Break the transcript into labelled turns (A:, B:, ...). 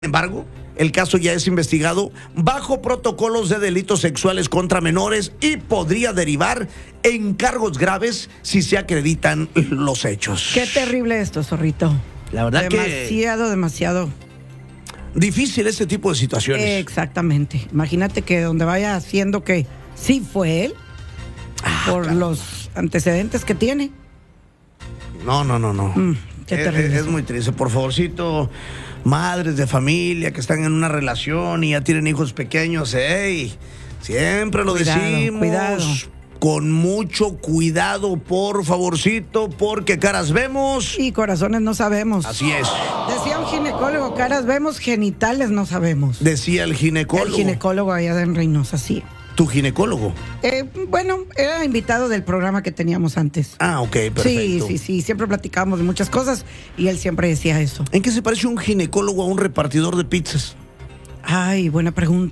A: Sin embargo, el caso ya es investigado bajo protocolos de delitos sexuales contra menores y podría derivar en cargos graves si se acreditan los hechos.
B: Qué terrible esto, zorrito.
A: La verdad
B: Demasiado.
A: Difícil este tipo de situaciones.
B: Exactamente. Imagínate que donde vaya haciendo que sí fue él, por los antecedentes que tiene.
A: No.
B: Qué terrible.
A: Es muy triste. Por favorcito, madres de familia que están en una relación y ya tienen hijos pequeños, siempre lo decimos.
B: Cuidado.
A: Con mucho cuidado, por favorcito, porque caras vemos
B: y corazones no sabemos.
A: Así es.
B: Decía un ginecólogo, caras vemos, genitales no sabemos.
A: Decía el ginecólogo.
B: El ginecólogo allá de Reynosa, sí.
A: ¿Tu ginecólogo?
B: Bueno, era invitado del programa que teníamos antes.
A: Ok, perfecto.
B: Sí, siempre platicábamos de muchas cosas y él siempre decía eso.
A: ¿En qué se parece un ginecólogo a un repartidor de pizzas?
B: Ay, buena pregunta.